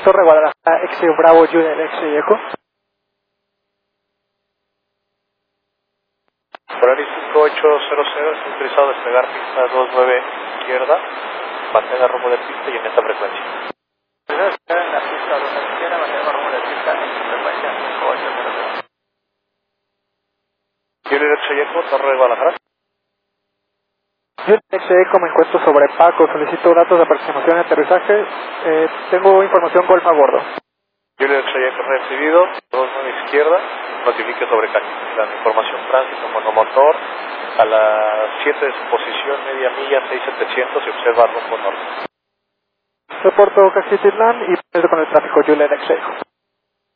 Torre Guadalajara, X Bravo, Juliet, X Eco. Ferrari 5800, está autorizado a despegar pista 29 izquierda, mantenga rumbo de pista y en esta frecuencia. En la pista 2 izquierda, mantenga rumbo de pista en frecuencia 5800. Juliet X Eco, Torre Guadalajara. Juliet X Eco, me encuentro sobre Paco, solicito datos de aproximación y aterrizaje, tengo información Golf a bordo. Juliet X Eco recibido, 29 izquierda, notifique sobre la información tránsito monomotor a las 7 de su posición, media milla, 6700 y observa rumbo norte. Reporto Caxitilán y con el tráfico Juliet X Eco.